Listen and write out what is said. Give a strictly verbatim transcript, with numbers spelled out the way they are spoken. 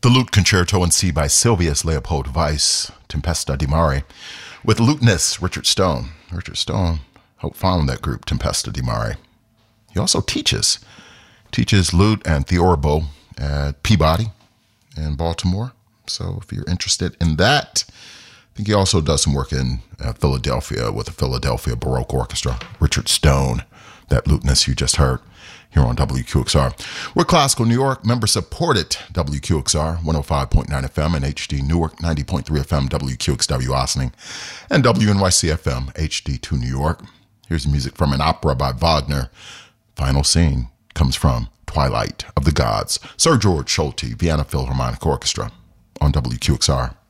The Lute Concerto in C by Silvius Leopold Weiss, Tempesta di Mare, with lutenist Richard Stone. Richard Stone helped found that group, Tempesta di Mare. He also teaches, teaches lute and theorbo at Peabody in Baltimore. So if you're interested in that, I think he also does some work in uh, Philadelphia with the Philadelphia Baroque Orchestra. Richard Stone, that lutenist you just heard, here on W Q X R. We're Classical New York, member-supported W Q X R, one oh five point nine F M, and H D Newark, ninety point three F M, W Q X W Ossining, and W N Y C F M, H D two New York. Here's music from an opera by Wagner. Final scene comes from Twilight of the Gods, Sir George Solti, Vienna Philharmonic Orchestra, on W Q X R.